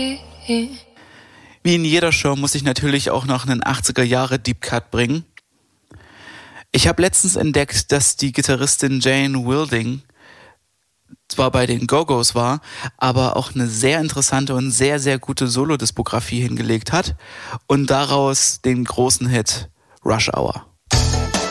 Wie in jeder Show muss ich natürlich auch noch einen 80er Jahre Deep Cut bringen. Ich habe letztens entdeckt, dass die Gitarristin Jane Wilding zwar bei den Go-Go's war, aber auch eine sehr interessante und sehr, sehr gute Solo-Diskografie hingelegt hat und daraus den großen Hit Rush Hour.